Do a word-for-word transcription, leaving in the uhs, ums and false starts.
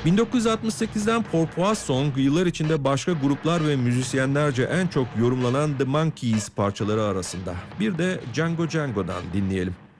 bin dokuz yüz altmış sekizden Porpoise Song yıllar içinde başka gruplar ve müzisyenlerce en çok yorumlanan The Monkees parçaları arasında. Bir de Django Django'dan dinleyelim.